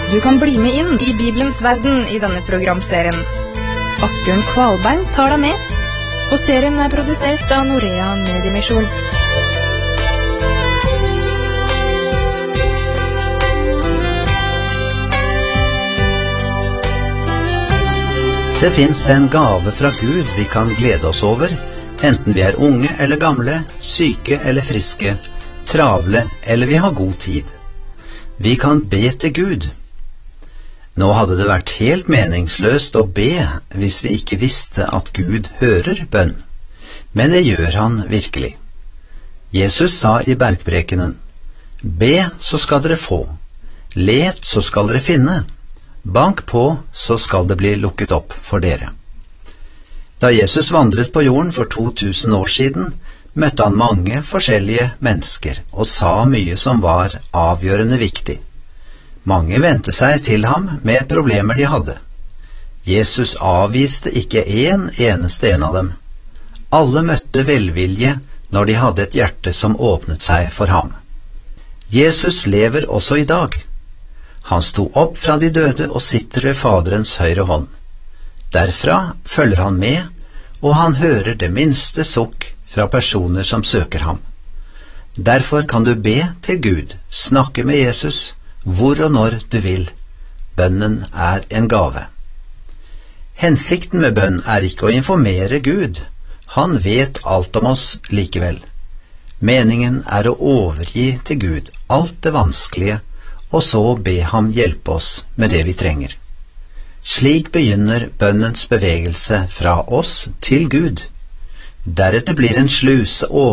Du kan bli med inn i Bibelens verden i denne programserien. Asbjørn Kvalbein tar deg med, og serien er produsert av Norea Mediemisjon. Det finnes en gave fra Gud vi kan glede oss over, enten vi er unge eller gamle, syke eller friske, travle eller vi har god tid. Vi kan be til Gud. Nå hadde det vært helt meningsløst å be hvis vi ikke visste at Gud hører bønn, men det gjør han virkelig. Jesus sa i bergprekenen: «Be, så skal dere få. Let, så skal dere finne. Bank på, så skal det bli lukket opp for dere.» Da Jesus vandret på jorden for 2000 år siden, møtte han mange forskjellige mennesker og sa mye som var avgjørende viktig. Mange vendte seg til ham med problemer de hadde. Jesus avviste ikke en eneste en av dem. Alle møtte velvilje når de hadde et hjerte som åpnet seg for ham. Jesus lever også i dag. Han sto opp fra de døde og sitter ved Faderens høyre hånd. Derfra følger han med, og han hører det minste sukk fra personer som søker ham. Derfor kan du be til Gud, snakke med Jesus, hvor og når du vil. Bønnen er en gave. Hensikten med bønn er ikke å informere Gud. Han vet alt om oss likevel. Meningen er å overgi til Gud alt det vanskelige, og så be ham hjelpe oss med det vi trenger. Slik begynner bønnens bevegelse fra oss til Gud. Deretter blir en sluse